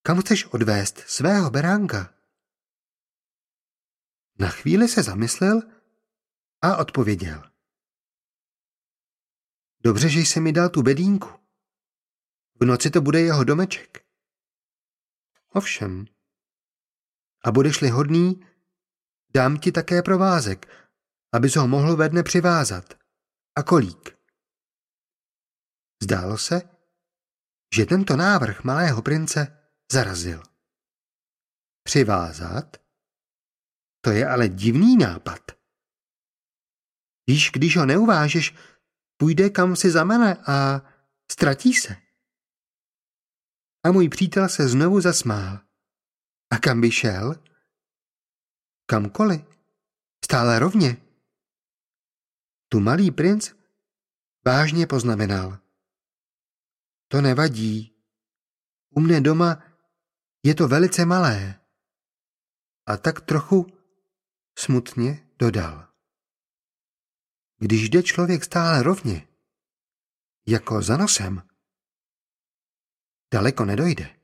kam chceš odvést svého beránka? Na chvíli se zamyslel a odpověděl. Dobře, že jsi mi dal tu bedínku. V noci to bude jeho domeček. Ovšem. A budeš-li hodný, dám ti také provázek, abys ho mohl ve dne přivázat. A kolík. Zdálo se, že tento návrh malého prince zarazil. Přivázat? To je ale divný nápad. Víš, když ho neuvážeš, půjde kam si zamane a ztratí se. A můj přítel se znovu zasmál. A kam by šel? Kamkoliv. Stále rovně. Tu malý princ vážně poznamenal. To nevadí. U mne doma je to velice malé. A tak trochu smutně dodal. Když jde člověk stále rovně, jako za nosem, daleko nedojde.